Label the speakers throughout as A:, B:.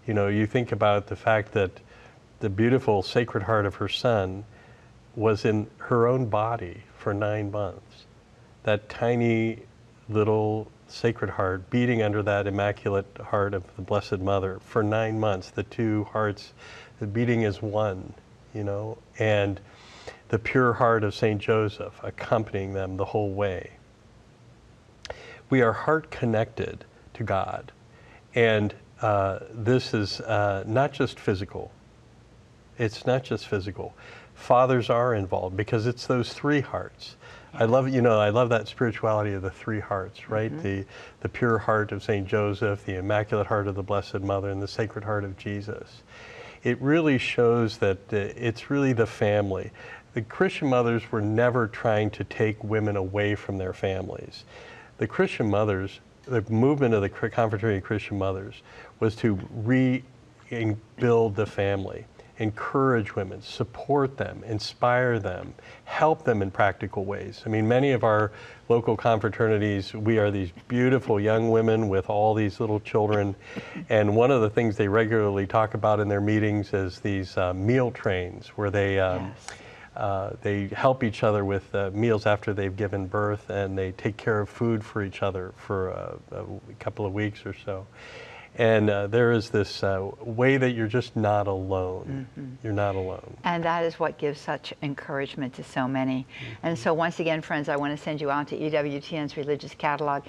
A: You know, you think about the fact that the beautiful Sacred Heart of her son was in her own body for 9 months. That tiny little Sacred Heart beating under that Immaculate Heart of the Blessed Mother for 9 months, the two hearts, the beating as one, you know, and the pure heart of St. Joseph accompanying them the whole way. We are heart connected to God, and this is not just physical. It's not just physical. Fathers are involved because it's those three hearts. I love, you know, I love that spirituality of the three hearts, right? The pure heart of St. Joseph, the Immaculate Heart of the Blessed Mother, and the Sacred Heart of Jesus. It really shows that it's really the family. The Christian mothers were never trying to take women away from their families. The Christian mothers, the movement of the Confraternity of Christian Mothers was to rebuild the family, encourage women, support them, inspire them, help them in practical ways. I mean, many of our local confraternities, we are these beautiful young women with all these little children, and one of the things they regularly talk about in their meetings is these meal trains where they help each other with meals after they've given birth, and they take care of food for each other for a couple of weeks or so. And there is this way that you're just not alone. You're not alone.
B: And that is what gives such encouragement to so many. And so once again, friends, I want to send you out to EWTN's religious catalog,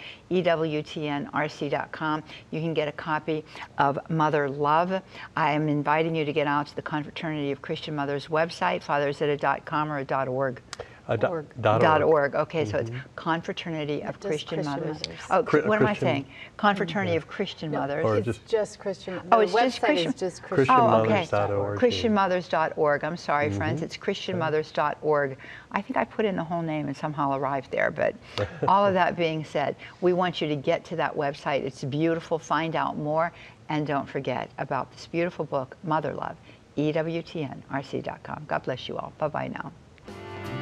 B: EWTNRC.com. You can get a copy of Mother Love. I am inviting you to get out to the Confraternity of Christian Mothers website, fathersita.com or .org. .org. Okay, so it's Confraternity of Christian Mothers. Oh, what am I saying? Confraternity of Christian Mothers.
C: Or just Christian.
B: Oh, it's just Christian.
A: Christianmothers.org.
B: Christianmothers.org. I'm sorry, friends. It's Christianmothers.org. I think I put in the whole name and somehow arrived there. But all of that being said, we want you to get to that website. It's beautiful. Find out more. And don't forget about this beautiful book, Mother Love, EWTNRC.com. God bless you all. Bye-bye now.